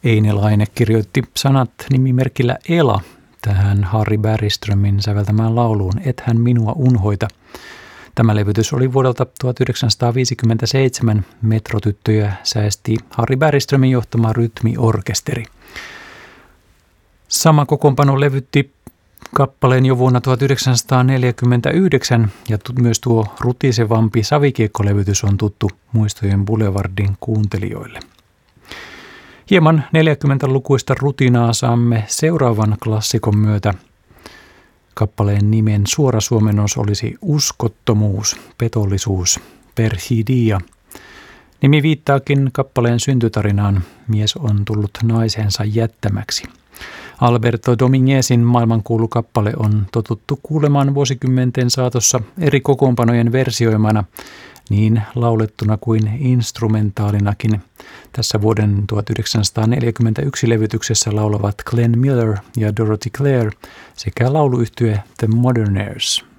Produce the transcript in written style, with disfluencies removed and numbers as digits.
Einilaine kirjoitti sanat nimimerkillä Ela tähän Harry Bergströmin säveltämään lauluun "Ethän minua unhoita". Tämä levytys oli vuodelta 1957. Metrotyttöjä säesti Harry Bergströmin johtama rytmiorkesteri. Sama kokoonpano levytti kappaleen jo vuonna 1949 ja myös tuo rutisevampi savikiekkolevytys on tuttu Muistojen Boulevardin kuuntelijoille. Hieman 40-lukuista rutinaa saamme seuraavan klassikon myötä. Kappaleen nimen suora suomennos olisi uskottomuus, petollisuus, perfidia. Nimi viittaakin kappaleen syntytarinaan. Mies on tullut naisensa jättämäksi. Alberto Dominguezin maailmankuulu kappale on totuttu kuulemaan vuosikymmenten saatossa eri kokoonpanojen versioimana, niin laulettuna kuin instrumentaalinakin. Tässä vuoden 1941 levytyksessä laulavat Glenn Miller ja Dorothy Clare sekä lauluyhtye The Modernaires.